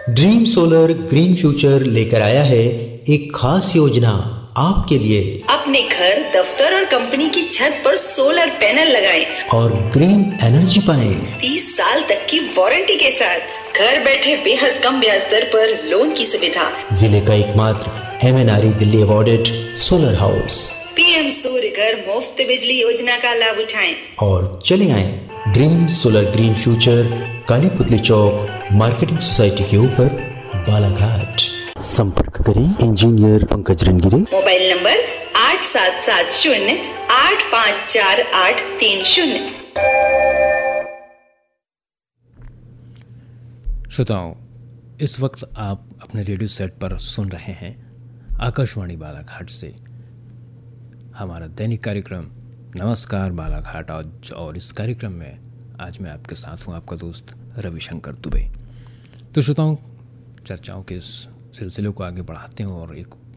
Dream solar green future लेकर आया है एक खास योजना आपके लिए। अपने घर, दफ्तर और कंपनी की छत पर सोलर पैनल लगाएं और ग्रीन एनर्जी पाएं। 30 साल तक की वारंटी के साथ घर बैठे बेहद कम ब्याज दर पर लोन की सुविधा। जिले का एकमात्र MNRE Delhi awarded solar house. PM सूर्य घर मुफ्त बिजली योजना का लाभ उठाएं और चले आए ड्रीम सोलर ग्रीन फ्यूचर, काली पुतली चौक, मार्केटिंग सोसाइटी के ऊपर, बालाघाट। संपर्क करें इंजीनियर पंकज रंगीरे। Mobile number 8770-854830। श्रोताओं, इस वक्त आप अपने रेडियो सेट पर सुन रहे हैं आकाशवाणी बालाघाट से हमारा दैनिक कार्यक्रम नमस्कार बालाघाट। और इस कार्यक्रम में आज मैं आपके साथ हूँ, आपका दोस्त रविशंकर दुबे। तो श्रोताओं, चर्चाओं के इस सिलसिले को आगे बढ़ाते हैं और एक